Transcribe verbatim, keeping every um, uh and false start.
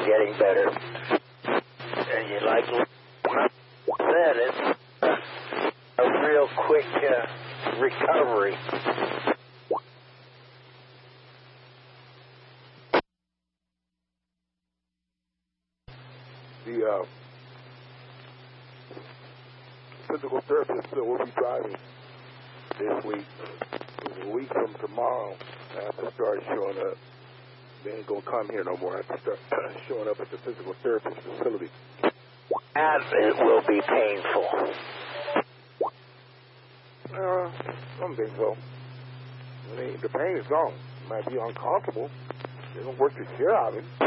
getting better. And you like that, it's uh, a real quick uh, recovery. The uh, physical therapist that will be driving this week, a week from tomorrow, I have to start showing up. They ain't going to come here no more. I have to start showing up at the physical therapist facility. And it will be painful. Uh, I don't think so. I mean, the pain is gone. It might be uncomfortable. They don't work the shit out of it.